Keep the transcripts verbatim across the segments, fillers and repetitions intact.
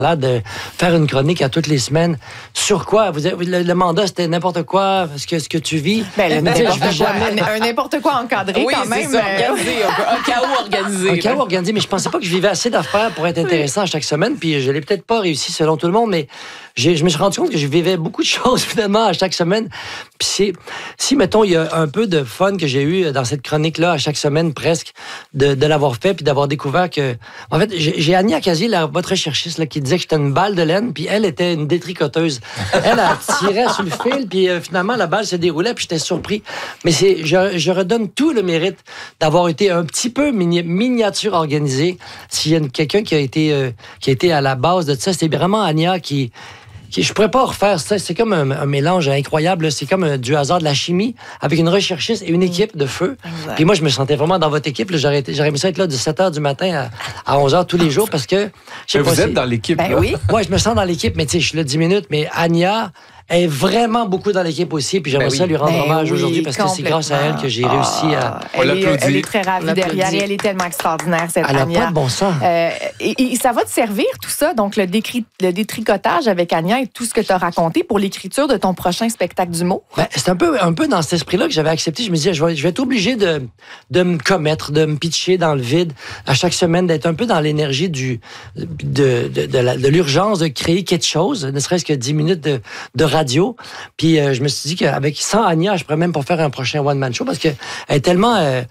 là de faire une chronique à toutes les semaines. Sur quoi? Vous avez, le, le mandat, c'était n'importe quoi? Ce que, ce que tu vis? Ben, le n'importe quoi, jamais... un n'importe quoi encadré oui, quand même. C'est ça, organisé, un, un chaos organisé. Un chaos organisé, mais je pensais pas que je vivais assez d'affaires pour être intéressant oui. chaque semaine, puis je l'ai peut-être pas réussi selon tout le monde, mais j'ai, je me suis rendu compte que je vivais beaucoup de choses finalement à chaque semaine. Puis c'est, si, mettons, il y a un peu de fun que j'ai eu dans cette chronique-là à chaque semaine presque, de, de l'avoir fait, puis d'avoir découvert que... En fait, j'ai, j'ai Ania Casier, la, votre recherchiste, là, qui disait que j'étais une balle de laine, puis elle était une détricoteuse. Elle, elle tirait sur le fil, puis euh, finalement, la balle se déroulait, puis j'étais surpris. Mais c'est, je, je redonne tout le mérite d'avoir été un petit peu mini, miniature organisé. S'il y a une, quelqu'un qui a été euh, qui a été à la base de ça, c'était vraiment Ania qui... qui je pourrais pas refaire ça. C'est comme un, un mélange incroyable. C'est comme un, du hasard de la chimie avec une recherchiste et une équipe de feu. Exact. Puis moi, je me sentais vraiment dans votre équipe. Là, j'aurais, été, j'aurais aimé ça être là de sept heures du matin à, à onze heures tous les jours parce que... Je sais pas, vous êtes dans l'équipe, ben là. Oui. Ouais, je me sens dans l'équipe, mais tu sais, je suis là dix minutes. Mais Ania est vraiment beaucoup dans l'équipe aussi. Puis j'aimerais ben oui. ça lui rendre ben hommage oui, aujourd'hui parce que c'est grâce à elle que j'ai réussi à... Ah, elle, est, elle est très ravie derrière et elle est tellement extraordinaire, cette elle Ania. Elle n'a pas de bon sens. Euh, et, et ça va te servir, tout ça, donc le, décri, le détricotage avec Ania et tout ce que tu as raconté pour l'écriture de ton prochain spectacle d'humour? Ben, c'est un peu, un peu dans cet esprit-là que j'avais accepté. Je me disais, je vais, je vais être obligé de, de me commettre, de me pitcher dans le vide à chaque semaine, d'être un peu dans l'énergie du, de, de, de, la, de l'urgence de créer quelque chose, ne serait-ce que dix minutes de, de radio. Puis euh, je me suis dit qu'avec sans Ania, je pourrais même pas faire un prochain one-man show parce qu'elle est tellement... Euh,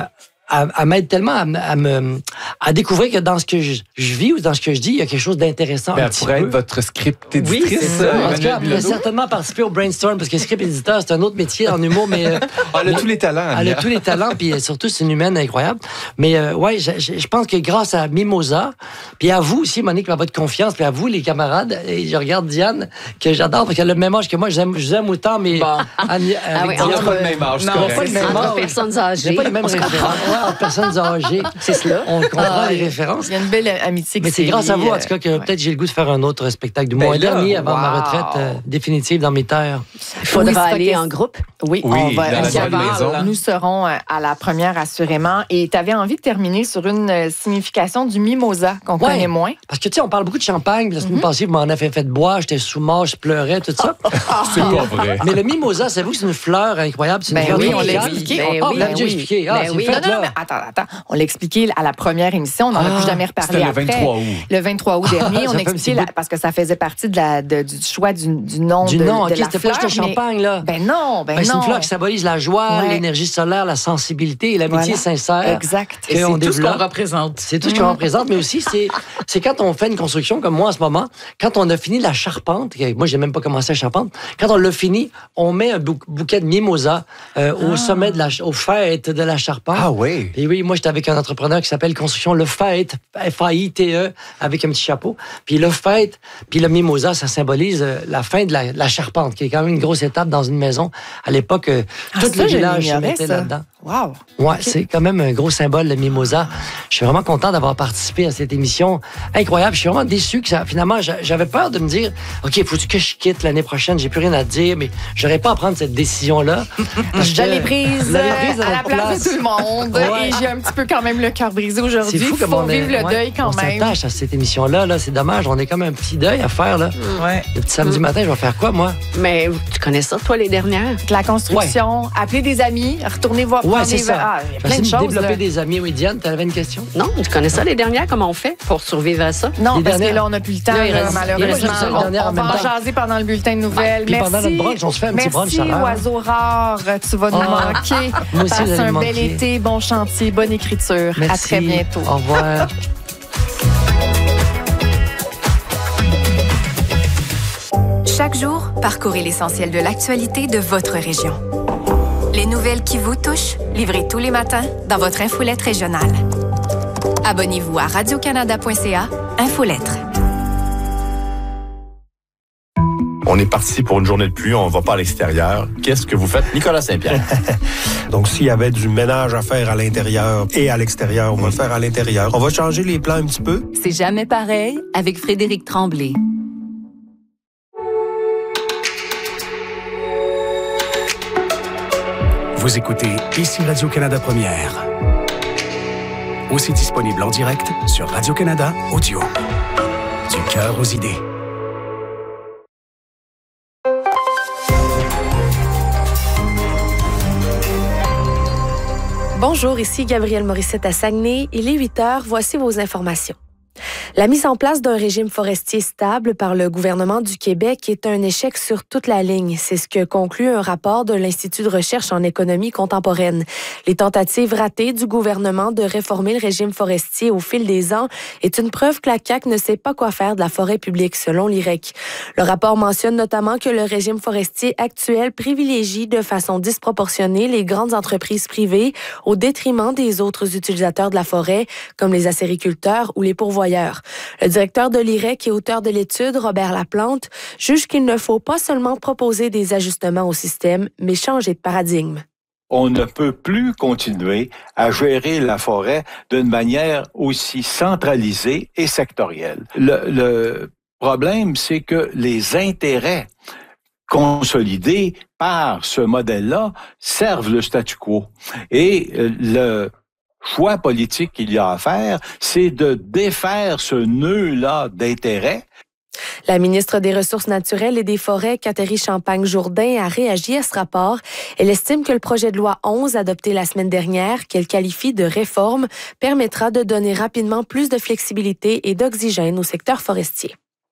à, à m'aide tellement à, à me à découvrir que dans ce que je, je vis ou dans ce que je dis, il y a quelque chose d'intéressant. Ben, un elle petit pourrait peu. être votre script éditrice. Oui, c'est ça. En tout cas, elle a certainement participé au brainstorm parce que script éditeur, c'est un autre métier en humour, mais euh, elle a tous les talents. Elle a tous les talents, puis surtout c'est une humaine incroyable. Mais euh, ouais, je, je pense que grâce à Mimosa, puis à vous aussi, Monique, à votre confiance, puis à vous les camarades, et je regarde Diane que j'adore parce qu'elle a le même âge que moi. Je vous aime, aime autant, mais bon. Annie, ah oui, on n'a pas le même âge. Non, pas le même entre âge. personnes âgées. Pas les mêmes références. Ouais, entre personnes âgées. C'est cela. On comprend ah, les références. Il y a une belle amitié. Mais c'est grâce à vous, en tout cas, que ouais. peut-être j'ai le goût de faire un autre spectacle du mois ben dernier avant wow. ma retraite euh, définitive dans mes terres. Il faudra oui, aller en groupe. Oui, oui on va. dans la Caval, maison. Nous serons à la première, assurément. Et tu avais envie de terminer sur une signification du mimosa qu'on ouais, connaît moins. Parce que, tu sais, on parle beaucoup de champagne. La semaine mm-hmm. passée, vous m'en avez fait boire. J'étais sous mort, je pleurais, tout ça. C'est pas vrai. Mais le mimosa, savez-vous que c'est une fleur incroyable? C'est une ben fleur oui, on tropicale. l'a expliqué. Ben on oui, l'a déjà expliqué. Ah, ben oui. Non, non, mais attends, attends. On l'a expliqué à la première émission. On n'en a plus jamais reparlé le après. vingt-trois août. Le vingt-trois août dernier, on a expliqué la, parce que ça faisait partie de la, de, du choix du, du nom du de, nom, de okay, la c'était fleur. Pas juste le champagne, là. Ben non, ben, ben non. C'est une fleur qui symbolise la joie, ouais. l'énergie solaire, la sensibilité et l'amitié voilà. sincère. Exact. Et c'est tout développe. Ce qu'on représente. C'est tout ce qu'on représente, mais aussi, c'est, c'est quand on fait une construction comme moi en ce moment, quand on a fini la charpente, moi, j'ai même pas commencé la charpente, quand on l'a fini, on met un bou- bouquet de mimosa euh, ah. au sommet de la, au faîte de la charpente. Ah oui. Et oui, moi, j'étais avec un entrepreneur qui s'appelle Construction Le Faîte, F A I T E, avec un petit chapeau. Puis le faîte, puis le mimosa, ça symbolise euh, la fin de la, la charpente, qui est quand même une grosse étape dans une maison. À l'époque, euh, ah, tout ça, le village se mettait ça. là-dedans. Wow. Ouais, okay. c'est quand même un gros symbole, le mimosa. Je suis vraiment content d'avoir participé à cette émission incroyable. Je suis vraiment déçu que ça, finalement, j'avais peur de me dire, OK, faut que je quitte l'année prochaine, j'ai plus rien à dire, mais j'aurais pas à prendre cette décision-là. Je l'ai prise, prise à la place, place de tout le monde. Ouais. Et j'ai un petit peu quand même le cœur brisé aujourd'hui. Il faut on vivre est, le ouais, deuil quand on même. On s'attache à cette émission-là, là, c'est dommage. On est comme un petit deuil à faire. Là. Ouais. Le petit samedi mm. matin, je vais faire quoi, moi? Mais tu connais ça, toi, les dernières? La construction, ouais. appeler des amis, retourner voir ouais, prendre c'est des... ça. Ah, il y a plein de choses. Développer là. des amis. Oui, Diane, tu avais une question? Non, tu connais ça, les dernières? Comment on fait pour survivre à ça? Non, les parce dernières... que là, on n'a plus le temps, là, là, malheureusement. Ça, on, on va en jaser pendant le bulletin de nouvelles. Puis Merci. pendant notre brunch, on se fait un petit brunch. Merci, oiseau rare. Tu vas nous oh. manquer. Moi aussi, passe un manquer. bel été, bon chantier, bonne écriture. Merci. À très bientôt. Au revoir. Chaque jour, parcourez l'essentiel de l'actualité de votre région. Les nouvelles qui vous touchent, livrées tous les matins dans votre infolette régionale. Abonnez-vous à radio canada point c a, Infolettre. On est parti pour une journée de pluie, on va pas à l'extérieur. Qu'est-ce que vous faites, Nicolas Saint-Pierre? Donc, s'il y avait du ménage à faire à l'intérieur et à l'extérieur, on va le faire à l'intérieur. On va changer les plans un petit peu. C'est jamais pareil avec Frédéric Tremblay. Vous écoutez ici Radio-Canada Première. Aussi disponible en direct sur Radio-Canada Audio. Du cœur aux idées. Bonjour, ici Gabrielle Morissette à Saguenay. Il est huit heures, voici vos informations. La mise en place d'un régime forestier stable par le gouvernement du Québec est un échec sur toute la ligne. C'est ce que conclut un rapport de l'Institut de recherche en économie contemporaine. Les tentatives ratées du gouvernement de réformer le régime forestier au fil des ans est une preuve que la C A Q ne sait pas quoi faire de la forêt publique, selon l'I R E C. Le rapport mentionne notamment que le régime forestier actuel privilégie de façon disproportionnée les grandes entreprises privées au détriment des autres utilisateurs de la forêt, comme les acériculteurs ou les pourvoyeurs. Le directeur de l'I R E C et auteur de l'étude, Robert Laplante, juge qu'il ne faut pas seulement proposer des ajustements au système, mais changer de paradigme. On ne peut plus continuer à gérer la forêt d'une manière aussi centralisée et sectorielle. Le, le problème, c'est que les intérêts consolidés par ce modèle-là servent le statu quo. Et le choix politique qu'il y a à faire, c'est de défaire ce nœud-là d'intérêt. La ministre des Ressources naturelles et des Forêts, Catherine Champagne-Jourdain, a réagi à ce rapport. Elle estime que le projet de loi onze, adopté la semaine dernière, qu'elle qualifie de réforme, permettra de donner rapidement plus de flexibilité et d'oxygène au secteur forestier.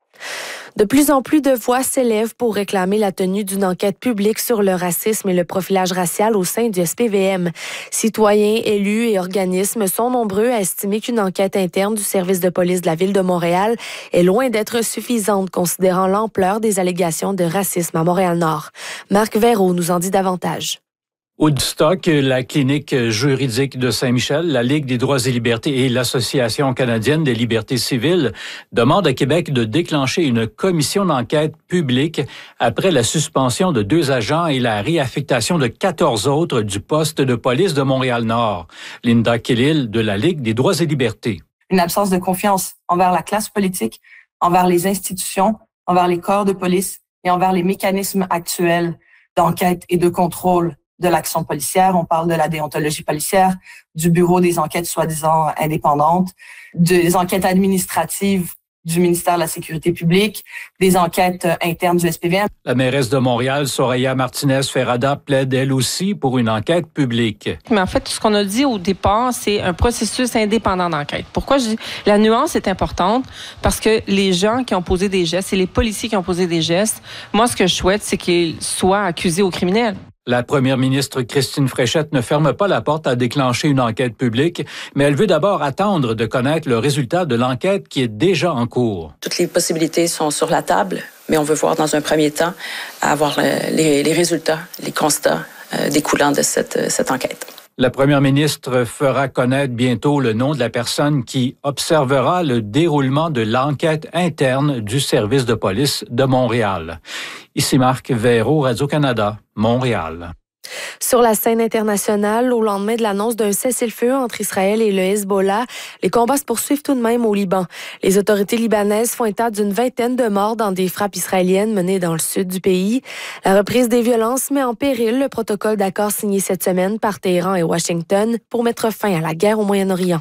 De plus en plus de voix s'élèvent pour réclamer la tenue d'une enquête publique sur le racisme et le profilage racial au sein du S P V M. Citoyens, élus et organismes sont nombreux à estimer qu'une enquête interne du service de police de la Ville de Montréal est loin d'être suffisante, considérant l'ampleur des allégations de racisme à Montréal-Nord. Marc Verreau nous en dit davantage. Woodstock, la clinique juridique de Saint-Michel, la Ligue des droits et libertés et l'Association canadienne des libertés civiles demandent à Québec de déclencher une commission d'enquête publique après la suspension de deux agents et la réaffectation de quatorze autres du poste de police de Montréal-Nord. Linda Kellil de la Ligue des droits et libertés. Une absence de confiance envers la classe politique, envers les institutions, envers les corps de police et envers les mécanismes actuels d'enquête et de contrôle de l'action policière. On parle de la déontologie policière, du bureau des enquêtes soi-disant indépendantes, des enquêtes administratives du ministère de la Sécurité publique, des enquêtes internes du S P V M. La mairesse de Montréal, Soraya Martinez-Ferrada, plaide elle aussi pour une enquête publique. Mais en fait, ce qu'on a dit au départ, c'est un processus indépendant d'enquête. Pourquoi je dis la nuance est importante? Parce que les gens qui ont posé des gestes, c'est les policiers qui ont posé des gestes. Moi, ce que je souhaite, c'est qu'ils soient accusés aux criminels. La première ministre Christine Fréchette ne ferme pas la porte à déclencher une enquête publique, mais elle veut d'abord attendre de connaître le résultat de l'enquête qui est déjà en cours. Toutes les possibilités sont sur la table, mais on veut voir dans un premier temps avoir les, les résultats, les constats euh, découlant de cette, cette enquête. La première ministre fera connaître bientôt le nom de la personne qui observera le déroulement de l'enquête interne du service de police de Montréal. Ici Marc Verreau, Radio-Canada, Montréal. Sur la scène internationale, au lendemain de l'annonce d'un cessez-le-feu entre Israël et le Hezbollah, les combats se poursuivent tout de même au Liban. Les autorités libanaises font état d'une vingtaine de morts dans des frappes israéliennes menées dans le sud du pays. La reprise des violences met en péril le protocole d'accord signé cette semaine par Téhéran et Washington pour mettre fin à la guerre au Moyen-Orient.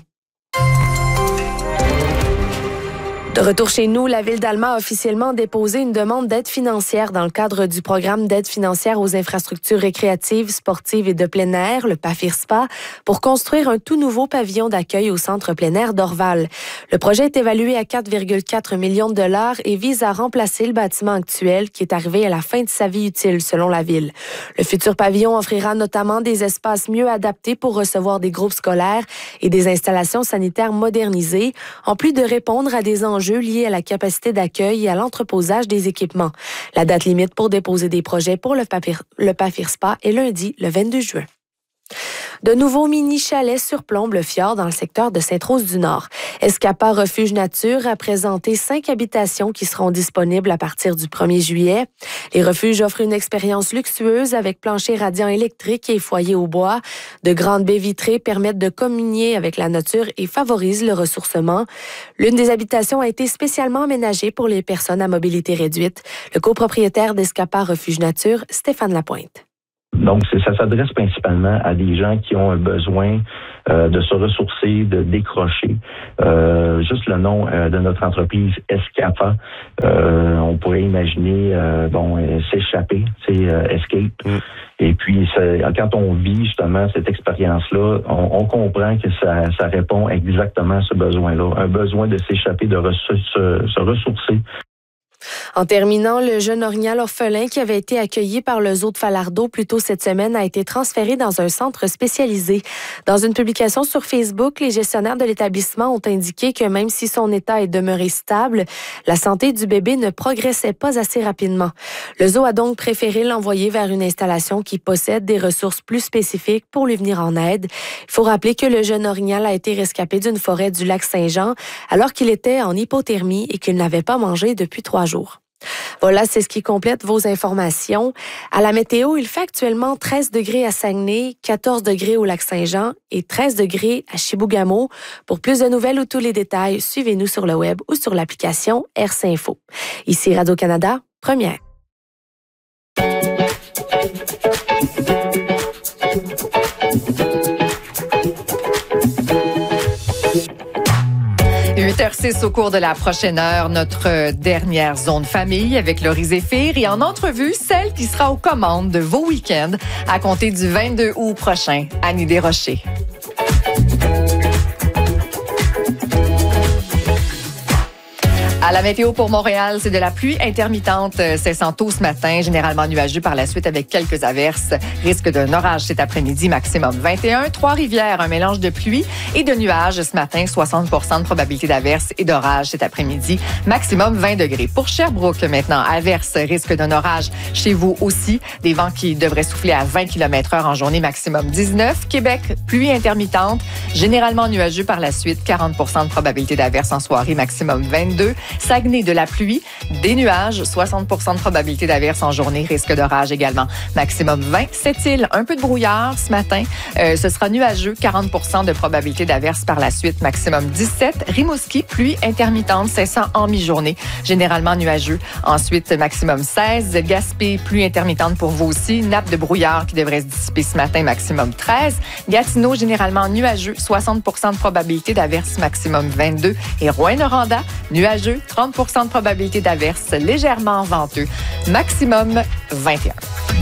De retour chez nous, la Ville d'Alma a officiellement déposé une demande d'aide financière dans le cadre du programme d'aide financière aux infrastructures récréatives, sportives et de plein air, le PAFIRSPA, pour construire un tout nouveau pavillon d'accueil au centre plein air d'Orval. Le projet est évalué à quatre virgule quatre millions de dollars et vise à remplacer le bâtiment actuel qui est arrivé à la fin de sa vie utile, selon la Ville. Le futur pavillon offrira notamment des espaces mieux adaptés pour recevoir des groupes scolaires et des installations sanitaires modernisées, en plus de répondre à des enjeux liés à la capacité d'accueil et à l'entreposage des équipements. La date limite pour déposer des projets pour le, papir, le PAFIRSPA est lundi, le vingt-deux juin. De nouveaux mini-chalets surplombent le fjord dans le secteur de Sainte-Rose-du-Nord. Escapa Refuge Nature a présenté cinq habitations qui seront disponibles à partir du premier juillet. Les refuges offrent une expérience luxueuse avec plancher radiant électrique et foyer au bois. De grandes baies vitrées permettent de communier avec la nature et favorisent le ressourcement. L'une des habitations a été spécialement aménagée pour les personnes à mobilité réduite. Le copropriétaire d'Escapa Refuge Nature, Stéphane Lapointe. Donc, c'est, ça s'adresse principalement à des gens qui ont un besoin euh, de se ressourcer, de décrocher. Euh, juste le nom euh, de notre entreprise, Escapa, euh, on pourrait imaginer, euh, bon, euh, s'échapper, c'est euh, escape. Mm. Et puis, c'est, quand on vit justement cette expérience-là, on, on comprend que ça, ça répond exactement à ce besoin-là, un besoin de s'échapper, de res- se, se ressourcer. En terminant, le jeune orignal orphelin qui avait été accueilli par le zoo de Falardeau plus tôt cette semaine a été transféré dans un centre spécialisé. Dans une publication sur Facebook, les gestionnaires de l'établissement ont indiqué que même si son état est demeuré stable, la santé du bébé ne progressait pas assez rapidement. Le zoo a donc préféré l'envoyer vers une installation qui possède des ressources plus spécifiques pour lui venir en aide. Il faut rappeler que le jeune orignal a été rescapé d'une forêt du lac Saint-Jean alors qu'il était en hypothermie et qu'il n'avait pas mangé depuis trois jours. Voilà, c'est ce qui complète vos informations. À la météo, il fait actuellement treize degrés à Saguenay, quatorze degrés au lac Saint-Jean et treize degrés à Chibougamau. Pour plus de nouvelles ou tous les détails, suivez-nous sur le web ou sur l'application R C Info. Ici Radio-Canada, première. huit heures six au cours de la prochaine heure, notre dernière zone famille avec Laurie Zéphir et en entrevue, celle qui sera aux commandes de vos week-ends à compter du vingt-deux août prochain, Annie Desrochers. À la météo pour Montréal, c'est de la pluie intermittente cessant tôt ce matin, généralement nuageux par la suite avec quelques averses. Risque d'un orage cet après-midi, maximum vingt et un. Trois-Rivières, un mélange de pluie et de nuages ce matin, soixante pour cent de probabilité d'averses et d'orage cet après-midi, maximum vingt degrés. Pour Sherbrooke maintenant, averses, risque d'un orage chez vous aussi. Des vents qui devraient souffler à vingt kilomètres heure en journée, maximum dix-neuf. Québec, pluie intermittente, généralement nuageux par la suite, quarante pour cent de probabilité d'averses en soirée, maximum vingt-deux. Saguenay, de la pluie, des nuages, soixante pour cent de probabilité d'averse en journée, risque d'orage également, maximum vingt. Sept-Îles, un peu de brouillard ce matin, euh, ce sera nuageux, quarante pour cent de probabilité d'averse par la suite, maximum dix-sept. Rimouski, pluie intermittente, cessant en mi-journée, généralement nuageux, ensuite maximum seize. Gaspé, pluie intermittente pour vous aussi, nappe de brouillard qui devrait se dissiper ce matin, maximum treize. Gatineau, généralement nuageux, soixante pour cent de probabilité d'averse, maximum vingt-deux. Et Rouyn-Noranda, nuageux, trente pour cent de probabilité d'averse, légèrement venteux, maximum vingt et un.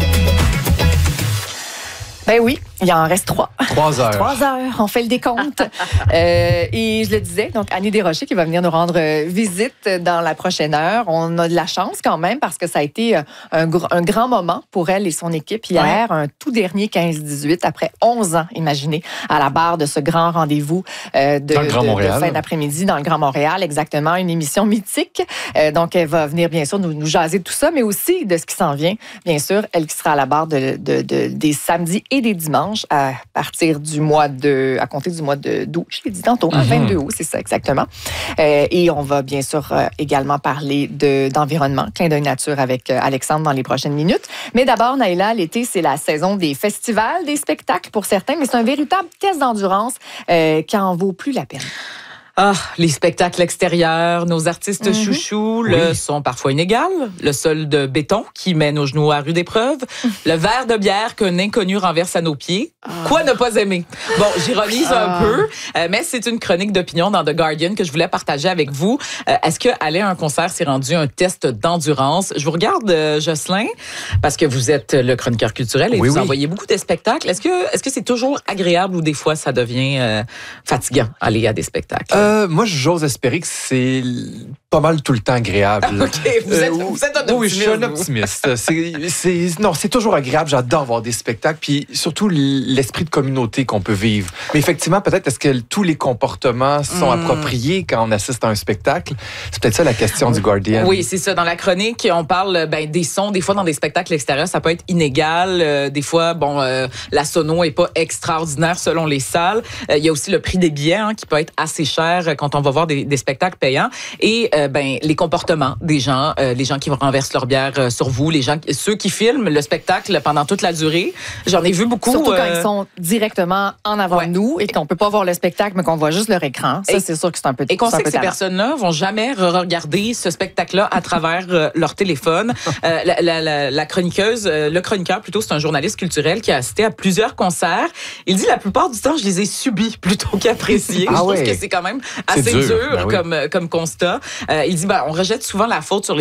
Ben oui, il en reste trois. Trois heures. Trois heures, on fait le décompte. euh, et je le disais, donc Annie Desrochers qui va venir nous rendre visite dans la prochaine heure. On a de la chance quand même parce que ça a été un, gr- un grand moment pour elle et son équipe hier, ouais. Un tout dernier quinze dix-huit, après onze ans, imaginez, à la barre de ce grand rendez-vous euh, de, dans le Grand de, Montréal. de fin d'après-midi dans le Grand Montréal, exactement, une émission mythique. Euh, donc, elle va venir bien sûr nous, nous jaser de tout ça, mais aussi de ce qui s'en vient. Bien sûr, elle qui sera à la barre de, de, de, des samedis et des dimanches à partir du mois de, à compter du mois de d'août, je l'ai dit tantôt, mm-hmm. vingt-deux août, c'est ça exactement. Euh, et on va bien sûr euh, également parler de, d'environnement, clin d'œil nature avec euh, Alexandre dans les prochaines minutes. Mais d'abord, Naïla, l'été, c'est la saison des festivals, des spectacles pour certains, mais c'est un véritable test d'endurance euh, qui en vaut plus la peine. Ah, les spectacles extérieurs, nos artistes mm-hmm. chouchous le oui. sont parfois inégales. Le sol de béton qui met nos genoux à rude épreuve. Le verre de bière qu'un inconnu renverse à nos pieds. Ah. Quoi ne pas aimer? Bon, j'ironise ah. un peu, euh, mais c'est une chronique d'opinion dans The Guardian que je voulais partager avec vous. Euh, est-ce que aller à un concert s'est rendu un test d'endurance? Je vous regarde, euh, Jocelyn, parce que vous êtes le chroniqueur culturel et oui, vous oui. envoyez beaucoup de spectacles. Est-ce que, est-ce que c'est toujours agréable ou des fois ça devient euh, fatigant aller à des spectacles? Euh, moi, j'ose espérer que c'est pas mal tout le temps agréable. OK, vous êtes, euh, vous êtes un optimiste. Oui, je suis un optimiste. c'est, c'est, non, c'est toujours agréable. J'adore voir des spectacles. Puis surtout, l'esprit de communauté qu'on peut vivre. Mais effectivement, peut-être, est-ce que tous les comportements sont mmh. appropriés quand on assiste à un spectacle? C'est peut-être ça la question oui. du Guardian. Oui, c'est ça. Dans la chronique, on parle ben, des sons. Des fois, dans des spectacles extérieurs, ça peut être inégal. Euh, des fois, bon, euh, la sono est pas extraordinaire selon les salles. Il euh, y a aussi le prix des billets hein, qui peut être assez cher quand on va voir des, des spectacles payants. Et euh, euh, ben les comportements des gens, euh, les gens qui renversent leur bière euh, sur vous, les gens, ceux qui filment le spectacle pendant toute la durée. J'en ai vu beaucoup. Surtout quand euh... ils sont directement en avant ouais. de nous et qu'on peut pas voir le spectacle, mais qu'on voit juste leur écran. Ça, et, c'est sûr que c'est un peu. Et qu'on sait que ces talent. personnes-là vont jamais regarder ce spectacle-là à travers euh, leur téléphone. Euh, la, la, la, la chroniqueuse, euh, le chroniqueur plutôt, c'est un journaliste culturel qui a assisté à plusieurs concerts. Il dit la plupart du temps, je les ai subis plutôt qu'appréciés. Ah je ouais. trouve que c'est quand même assez dur, dur ben oui. comme, comme constat. Euh, il dit ben, on rejette souvent la faute sur les